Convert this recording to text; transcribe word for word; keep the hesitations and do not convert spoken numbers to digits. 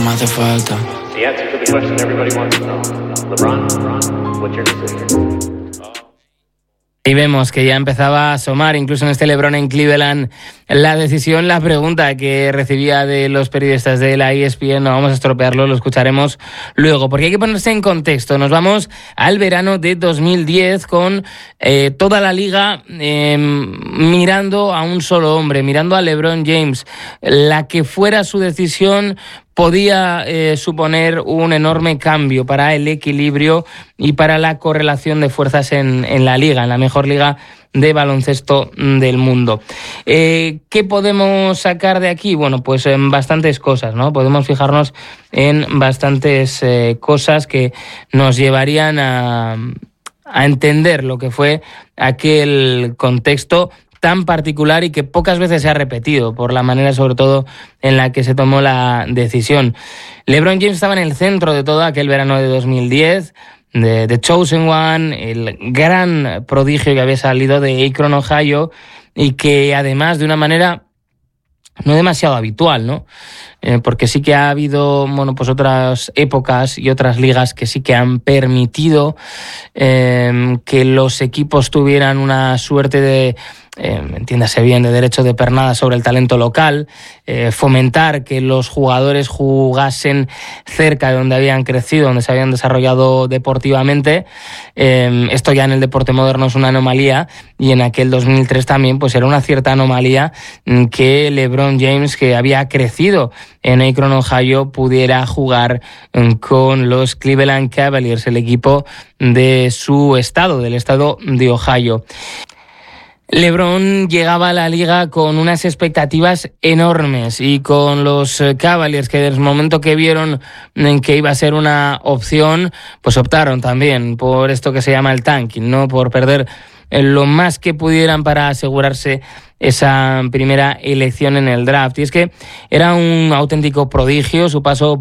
me hace falta. The answer to the question everybody wants to know. LeBron, LeBron, what's your decision? Y vemos que ya empezaba a asomar, incluso en este LeBron en Cleveland, la decisión, la pregunta que recibía de los periodistas de la E S P N. No vamos a estropearlo, lo escucharemos luego, porque hay que ponerse en contexto. Nos vamos al verano de dos mil diez con eh, toda la liga eh, mirando a un solo hombre, mirando a LeBron James. La que fuera su decisión podía eh, suponer un enorme cambio para el equilibrio y para la correlación de fuerzas en, en la liga, en la mejor liga de baloncesto del mundo. Eh, ¿Qué podemos sacar de aquí? Bueno, pues en bastantes cosas, ¿no? Podemos fijarnos en bastantes eh, cosas que nos llevarían a, a entender lo que fue aquel contexto tan particular y que pocas veces se ha repetido por la manera sobre todo en la que se tomó la decisión. LeBron James estaba en el centro de todo aquel verano de dos mil diez, de The Chosen One, el gran prodigio que había salido de Akron, Ohio, y que además de una manera no demasiado habitual, ¿no? Eh, porque sí que ha habido, bueno, pues otras épocas y otras ligas que sí que han permitido eh, que los equipos tuvieran una suerte de, eh, entiéndase bien, de derecho de pernada sobre el talento local, eh, fomentar que los jugadores jugasen cerca de donde habían crecido, donde se habían desarrollado deportivamente. Eh, esto ya en el deporte moderno es una anomalía, y en aquel dos mil tres también pues era una cierta anomalía que LeBron James, que había crecido en Akron, Ohio, pudiera jugar con los Cleveland Cavaliers, el equipo de su estado, del estado de Ohio. LeBron llegaba a la liga con unas expectativas enormes, y con los Cavaliers, que desde el momento que vieron que iba a ser una opción, pues optaron también por esto que se llama el tanking, ¿no? Por perder lo más que pudieran para asegurarse esa primera elección en el draft. Y es que era un auténtico prodigio su paso